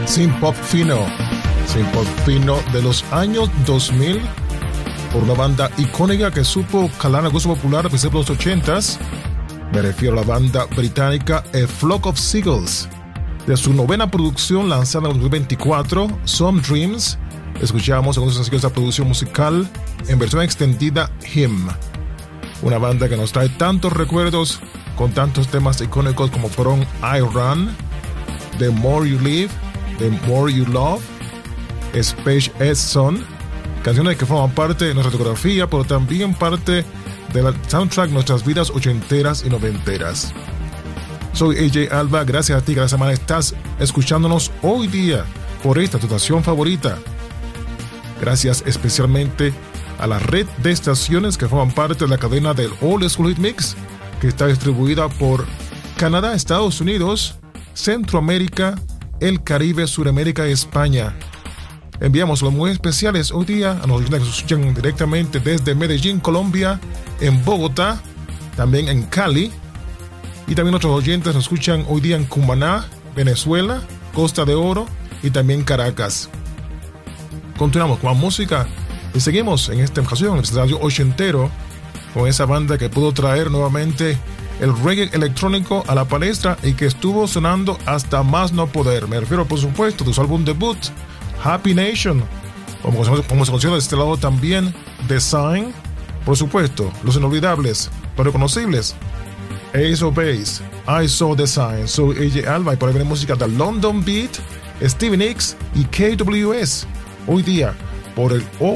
Synth Pop fino de los años 2000, por una banda icónica que supo calar el gusto popular a principios de los 80s. Me refiero a la banda británica A Flock of Seagulls. De su novena producción lanzada en el 2024, Some Dreams, escuchamos algunos sencillos de esta producción musical en versión extendida Him. Una banda que nos trae tantos recuerdos con tantos temas icónicos como fueron I Run, The More You Live, The More You Love, Space Edge Son, canciones que forman parte de nuestra discografía, pero también parte de la soundtrack de nuestras vidas ochenteras y noventeras. Soy AJ Alba, gracias a ti que cada semana estás escuchándonos hoy día por esta tu estación favorita. Gracias especialmente a la red de estaciones que forman parte de la cadena del Old School Hit Mix, que está distribuida por Canadá, Estados Unidos, Centroamérica, el Caribe, Suramérica y España. Enviamos los muy especiales hoy día a los oyentes que nos escuchan directamente desde Medellín, Colombia, en Bogotá, también en Cali, y también nuestros oyentes nos escuchan hoy día en Cumaná, Venezuela, Costa de Oro y también Caracas. Continuamos con la música y seguimos en esta ocasión, en el estadio ochentero, con esa banda que pudo traer nuevamente el reggae electrónico a la palestra y que estuvo sonando hasta más no poder. Me refiero, por supuesto, a su álbum debut, Happy Nation, como se conoció de este lado también, The Sign, por supuesto, los inolvidables, pero reconocibles, Ace of Base, I Saw The Sign. Soy AJ Alba y por ahí viene música de London Beat, Stevie Nicks y KWS, hoy día por el